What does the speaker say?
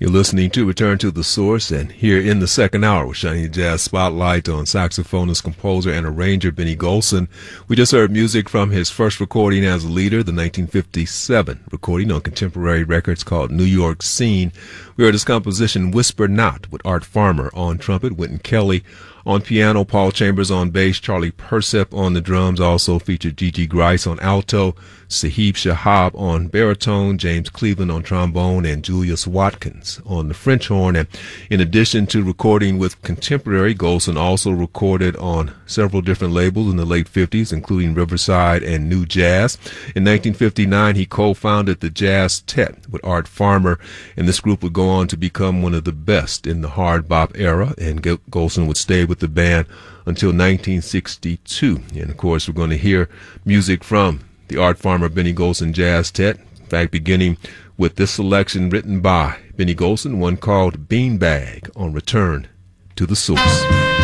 You're listening to Return to the Source, and here in the second hour, we're shining the jazz spotlight on saxophonist, composer, and arranger Benny Golson. We just heard music from his first recording as a leader, the 1957 recording on Contemporary Records called New York Scene. We heard his composition Whisper Not with Art Farmer on trumpet, Wynton Kelly on piano, Paul Chambers on bass, Charlie Persep on the drums, also featured Gigi Grice on alto, Sahib Shahab on baritone, James Cleveland on trombone, and Julius Watkins on the French horn. And in addition to recording with Contemporary, Golson also recorded on several different labels in the late 50s, including Riverside and New Jazz. In 1959, he co-founded the Jazz Tet with Art Farmer, and this group would go on to become one of the best in the hard bop era, and Golson would stay with the band until 1962. And of course, we're going to hear music from the Art Farmer Benny Golson Jazz Tet. In fact, beginning with this selection written by Benny Golson, one called Beanbag on Return to the Source.